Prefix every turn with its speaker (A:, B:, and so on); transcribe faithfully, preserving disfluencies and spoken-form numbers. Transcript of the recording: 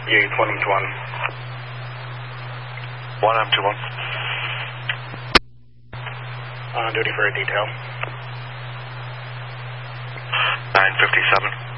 A: Yeah, one M two one.
B: one M two one.
A: On duty for a detail.
B: nine fifty-seven.